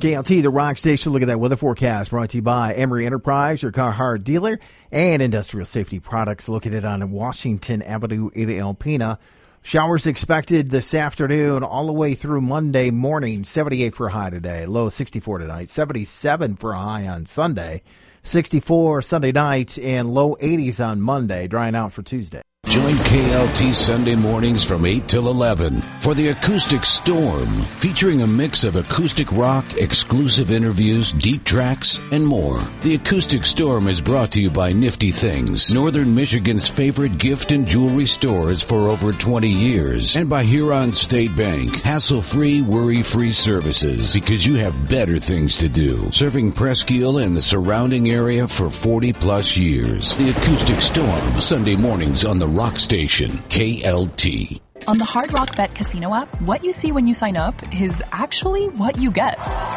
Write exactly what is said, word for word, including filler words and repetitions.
K L T, the Rock Station. Look at that weather forecast brought to you by Emery Enterprise, your Carhartt dealer, and Industrial Safety Products located on Washington Avenue in Alpena. Showers expected this afternoon all the way through Monday morning. seventy-eight for a high today. Low sixty-four tonight. seventy-seven for a high on Sunday. sixty-four Sunday night and low eighties on Monday. Drying out for Tuesday. Join K L T Sunday mornings from eight till eleven for the Acoustic Storm, featuring a mix of acoustic rock, exclusive interviews, deep tracks, and more. The Acoustic Storm is brought to you by Nifty Things, Northern Michigan's favorite gift and jewelry stores for over twenty years, and by Huron State Bank, hassle-free, worry-free services, because you have better things to do. Serving Presque Isle and the surrounding area for forty plus years. The Acoustic Storm, Sunday mornings on the Rock Station, K L T. On the Hard Rock Bet Casino app, what you see when you sign up is actually what you get.